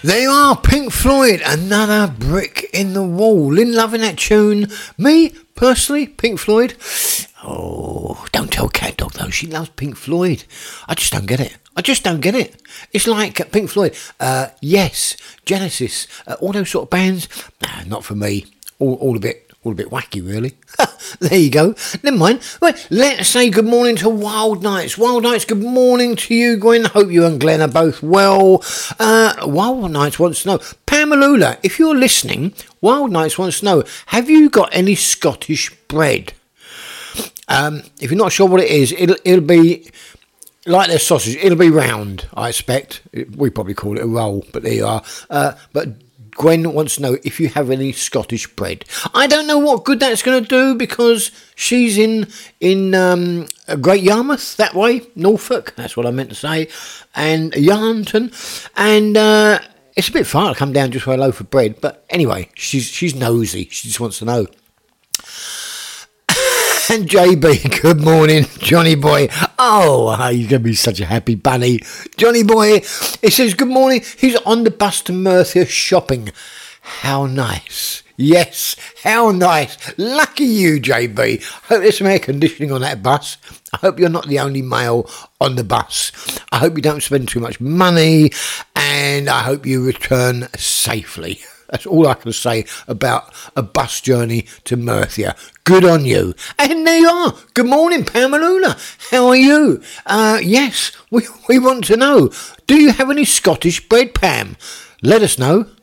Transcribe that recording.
There you are, Pink Floyd, Another Brick in the Wall. Lynn loving that tune. Me, personally, Pink Floyd. Oh, don't tell Cat Dog though, she loves Pink Floyd. I just don't get it. It's like Pink Floyd, Yes, Genesis, all those sort of bands. Nah, not for me. All a bit wacky, really. There you go. Never mind. Right, let's say good morning to Wild Nights. Wild Nights, good morning to you, Gwen. Hope you and Glenn are both well. Wild Nights wants to know, Pamalula, if you're listening, Wild Nights wants to know, have you got any Scottish bread? If you're not sure what it is, it'll be like their sausage. It'll be round, I expect. We probably call it a roll, but there you are. But Gwen wants to know if you have any Scottish bread. I don't know what good that's going to do because she's in Great Yarmouth, that way, Norfolk. That's what I meant to say. And Yarnton. And it's a bit far to come down just for a loaf of bread. But anyway, she's nosy. She just wants to know. And JB, good morning, Johnny boy. Oh, he's going to be such a happy bunny. Johnny boy, he says, good morning. He's on the bus to Merthyr shopping. How nice. Yes, how nice. Lucky you, JB. Hope there's some air conditioning on that bus. I hope you're not the only male on the bus. I hope you don't spend too much money. And I hope you return safely. That's all I can say about a bus journey to Merthyr. Good on you. And there you are. Good morning, Pamalula. How are you? Yes, we want to know. Do you have any Scottish bread, Pam? Let us know.